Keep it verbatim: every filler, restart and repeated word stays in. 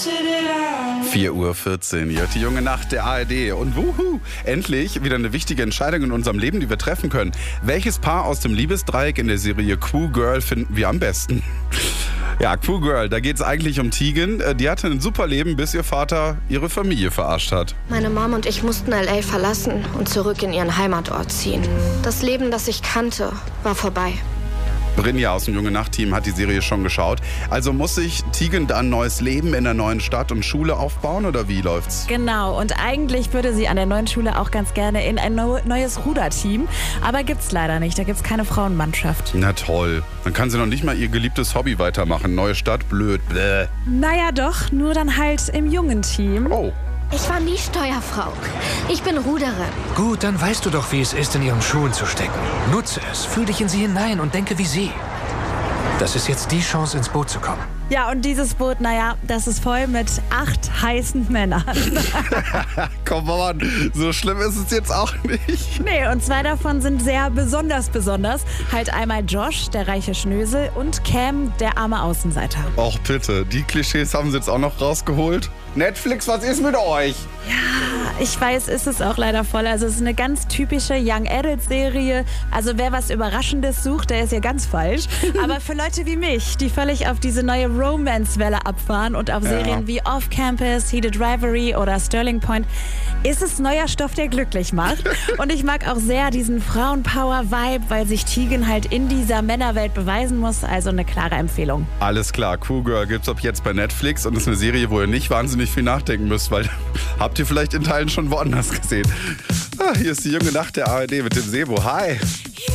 vier Uhr vierzehn, hier die junge Nacht der A R D. Und wuhu, endlich wieder eine wichtige Entscheidung in unserem Leben, die wir treffen können. Welches Paar aus dem Liebesdreieck in der Serie Crew Girl finden wir am besten? Ja, Crew Girl, da geht es eigentlich um Tegan. Die hatte ein super Leben, bis ihr Vater ihre Familie verarscht hat. Meine Mom und ich mussten L A verlassen und zurück in ihren Heimatort ziehen. Das Leben, das ich kannte, war vorbei. Brynja aus dem Junge Nacht-Team hat die Serie schon geschaut. Also muss sich Tegan da ein neues Leben in der neuen Stadt und Schule aufbauen oder wie läuft's? Genau, und eigentlich würde sie an der neuen Schule auch ganz gerne in ein neues Ruderteam. Aber gibt's leider nicht, da gibt's keine Frauenmannschaft. Na toll, dann kann sie noch nicht mal ihr geliebtes Hobby weitermachen. Neue Stadt, blöd, bläh. Naja doch, nur dann halt im jungen Team. Oh. Ich war nie Steuerfrau. Ich bin Ruderin. Gut, dann weißt du doch, wie es ist, in ihren Schuhen zu stecken. Nutze es, fühl dich in sie hinein und denke wie sie. Das ist jetzt die Chance, ins Boot zu kommen. Ja, und dieses Boot, naja, das ist voll mit acht heißen Männern. Komm on, so schlimm ist es jetzt auch nicht. Nee, und zwei davon sind sehr besonders besonders. Halt einmal Josh, der reiche Schnösel, und Cam, der arme Außenseiter. Och bitte, die Klischees haben sie jetzt auch noch rausgeholt. Netflix, was ist mit euch? Ja, ich weiß, ist es auch leider voll. Also es ist eine ganz typische Young Adult Serie. Also wer was Überraschendes sucht, der ist hier ganz falsch. Aber für Leute wie mich, die völlig auf diese neue Romance-Welle abfahren und auf Ja. Serien wie Off Campus, Heated Rivalry oder Sterling Point, ist es neuer Stoff, der glücklich macht. Und ich mag auch sehr diesen Frauenpower-Vibe, weil sich Tegan halt in dieser Männerwelt beweisen muss. Also eine klare Empfehlung. Alles klar, Crew Girl gibt's ab jetzt bei Netflix und ist eine Serie, wo ihr nicht wahnsinnig viel nachdenken müsst, weil habt ihr vielleicht in Teilen schon woanders gesehen. Ah, hier ist die junge Nacht der A R D mit dem Sebo. Hi!